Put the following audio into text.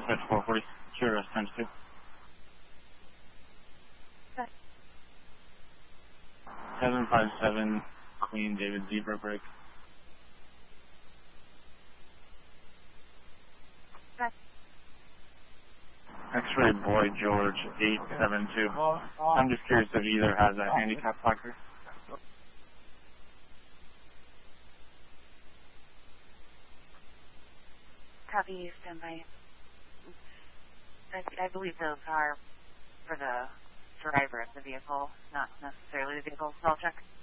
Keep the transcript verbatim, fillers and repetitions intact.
dispatch four forty, Q R S times two. Okay. seven five seven, Queen David Zebra break. Okay. X-ray Boy George eight seven two. I'm just curious if either has a handicap placard. Copy, stand by. I, I believe those are for the driver of the vehicle, not necessarily the vehicle. So I'll check.